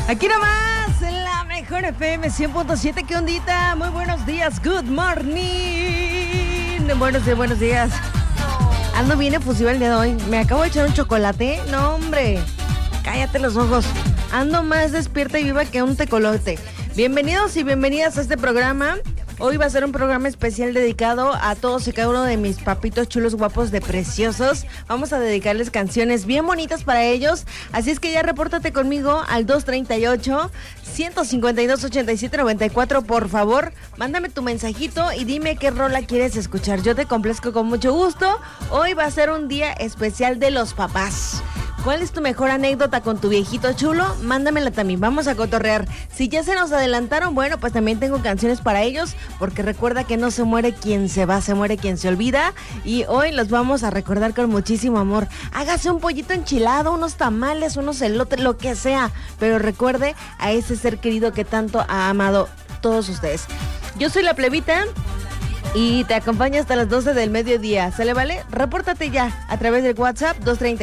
Aquí nomás, en la mejor FM 100.7. ¿Qué ondita? Muy buenos días, good morning. Buenos días. Ando bien efusiva el día de hoy. Me acabo de echar un chocolate. No, hombre, cállate los ojos. Ando más despierta y viva que un tecolote. Bienvenidos y bienvenidas a este programa. Hoy va a ser un programa especial dedicado a todos y cada uno de mis papitos chulos, guapos, de preciosos. Vamos a dedicarles canciones bien bonitas para ellos. Así es que ya repórtate conmigo al 238-152-8794. Por favor, mándame tu mensajito y dime qué rola quieres escuchar. Yo te complazco con mucho gusto. Hoy va a ser un día especial de los papás. ¿Cuál es tu mejor anécdota con tu viejito chulo? Mándamela también, vamos a cotorrear. Si ya se nos adelantaron, bueno, pues también tengo canciones para ellos, porque recuerda que no se muere quien se va, se muere quien se olvida. Y hoy los vamos a recordar con muchísimo amor. Hágase un pollito enchilado, unos tamales, unos elotes, lo que sea. Pero recuerde a ese ser querido que tanto ha amado todos ustedes. Yo soy la plebita y te acompaño hasta las 12 del mediodía. ¿Sale, vale? Repórtate ya a través del WhatsApp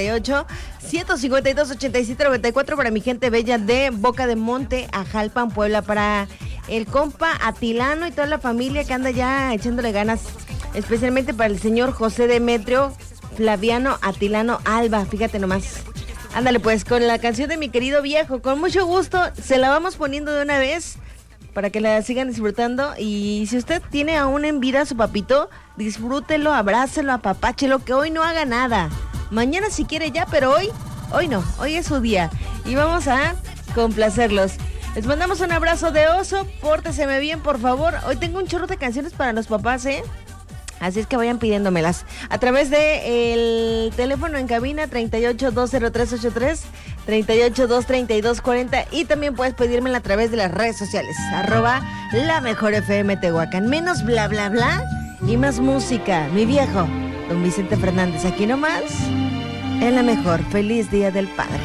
238-152-8794 para mi gente bella de Boca de Monte, Ajalpan, Puebla, para el compa Atilano y toda la familia que anda ya echándole ganas, especialmente para el señor José Demetrio Flaviano Atilano Alba. Fíjate nomás. Ándale pues, con la canción de mi querido viejo, con mucho gusto, se la vamos poniendo de una vez para que la sigan disfrutando. Y si usted tiene aún en vida a su papito, disfrútelo, abrácelo, apapáchelo, que hoy no haga nada. Mañana si quiere ya, pero hoy no, hoy es su día. Y vamos a complacerlos. Les mandamos un abrazo de oso, pórteseme bien, por favor. Hoy tengo un chorro de canciones para los papás, así es que vayan pidiéndomelas a través de el teléfono en cabina 38-20383, 38-232-40, y también puedes pedírmela a través de las redes sociales, @la mejor FM Tehuacán. Menos bla bla bla y más música. Mi viejo, don Vicente Fernández, aquí nomás, en la mejor. Feliz Día del Padre.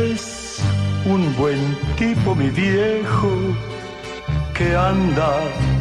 Es un buen tipo mi viejo, que anda